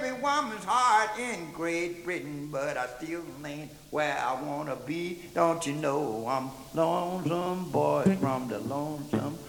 every woman's heart in Great Britain, but I still ain't where I wanna be. Don't you know I'm lonesome boy from the lonesome